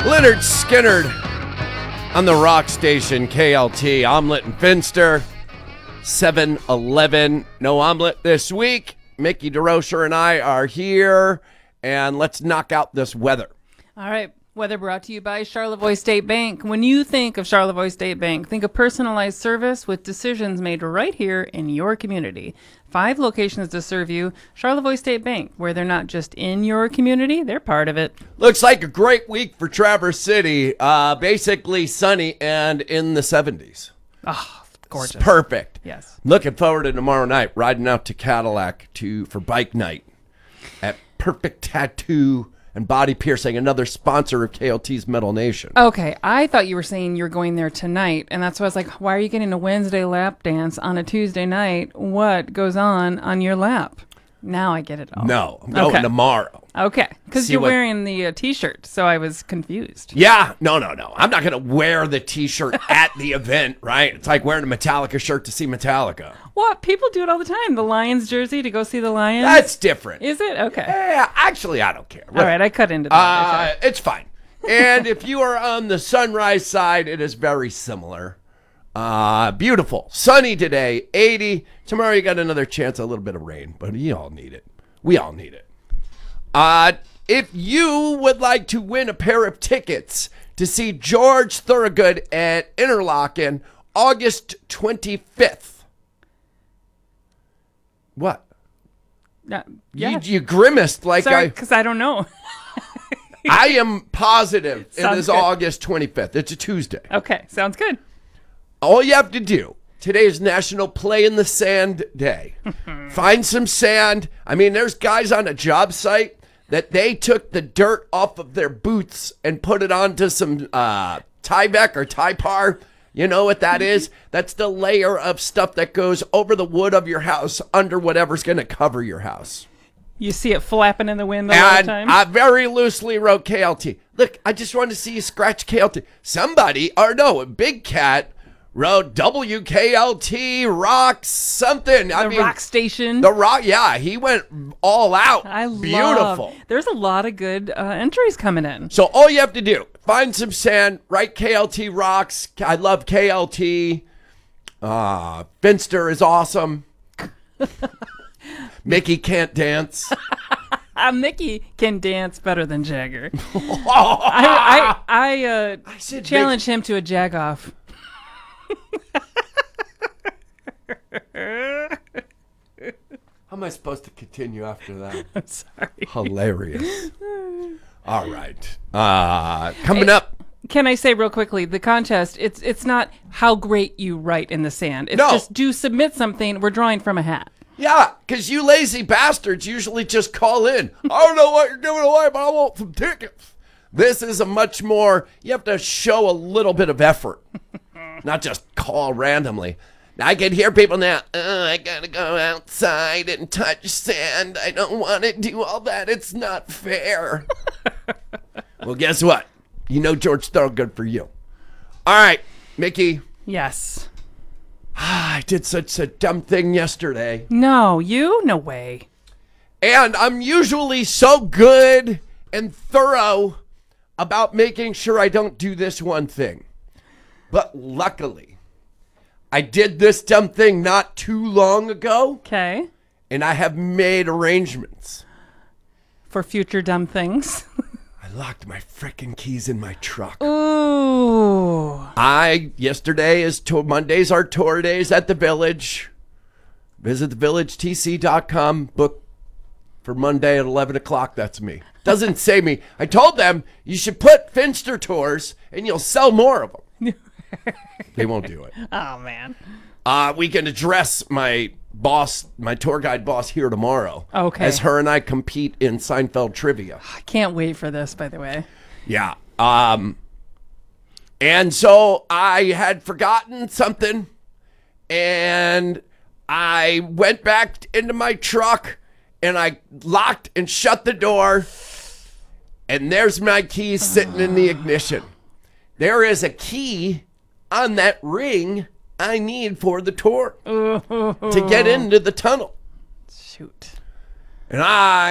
Leonard Skinnard on the rock station KLT. Omelet and Finster. 7-Eleven. No omelet this week. Mickey DeRocher and I are here, and let's knock out this weather. All right. Weather brought to you by Charlevoix State Bank. When you think of Charlevoix State Bank, think of personalized service with decisions made right here in your community. 5 locations to serve you. Charlevoix State Bank, where they're not just in your community, they're part of it. Looks like a great week for Traverse City. Basically sunny and in the 70s. Oh, gorgeous. It's perfect. Yes. Looking forward to tomorrow night, riding out to Cadillac for bike night at Perfect Tattoo and Body Piercing, another sponsor of KLT's Metal Nation. Okay, I thought you were saying you're going there tonight, and that's why I was like, why are you getting a Wednesday lap dance on a Tuesday night? What goes on your lap? Now I get it all. No, I'm going tomorrow. Okay, because you're wearing the T-shirt, so I was confused. Yeah, no. I'm not going to wear the T-shirt at the event, right? It's like wearing a Metallica shirt to see Metallica. What? People do it all the time. The Lions jersey to go see the Lions? That's different. Is it? Okay. Yeah, actually, I don't care. All right, I cut into that. It's fine. And if you are on the Sunrise side, it is very similar. Beautiful. Sunny today, 80. Tomorrow you got another chance, a little bit of rain, but you all need it. We all need it. If you would like to win a pair of tickets to see George Thorogood at Interlochen August 25th. What? Yeah. You grimaced like Sorry, because I don't know. I am positive it Sounds is good. August 25th. It's a Tuesday. Okay, sounds good. All you have to do, today is National Play in the Sand Day. Find some sand. I mean, there's guys on a job site that they took the dirt off of their boots and put it onto some Tyvek or Typar. You know what that is? That's the layer of stuff that goes over the wood of your house under whatever's going to cover your house. You see it flapping in the wind all the time? I very loosely wrote KLT. Look, I just wanted to see you scratch KLT. Big Cat wrote WKLT Rock something. Rock station. The Rock, yeah, he went all out. Beautiful. There's a lot of good entries coming in. So all you have to do, find some sand, write KLT Rocks. I love KLT. Finster is awesome. Mickey can't dance. Mickey can dance better than Jagger. I challenge him to a jag-off. How am I supposed to continue after that? I'm sorry. Hilarious. All right. Coming up. Can I say real quickly, the contest, it's not how great you write in the sand. It's just do submit something. We're drawing from a hat. Yeah, because you lazy bastards usually just call in. I don't know what you're giving away, but I want some tickets. This is a much more, you have to show a little bit of effort, not just call randomly. I can hear people now, I gotta go outside and touch sand. I don't want to do all that. It's not fair. Well, guess what? You know George Thorogood for you. All right, Mickey. Yes. I did such a dumb thing yesterday. No, you? No way. And I'm usually so good and thorough about making sure I don't do this one thing. But luckily, I did this dumb thing not too long ago. Okay. And I have made arrangements. For future dumb things. I locked my frickin' keys in my truck. Ooh. Yesterday is Mondays are tour days at the Village. Visit thevillagetc.com. Book for Monday at 11 o'clock. That's me. Doesn't say me. I told them you should put Finster tours and you'll sell more of them. They won't do it. Oh, man. We can address my boss, my tour guide boss here tomorrow. Okay. As her and I compete in Seinfeld trivia. I can't wait for this, by the way. Yeah. And so I had forgotten something and I went back into my truck and I locked and shut the door and there's my keys sitting in the ignition. There is a key on that ring I need for the tour to get into the tunnel. Shoot. And I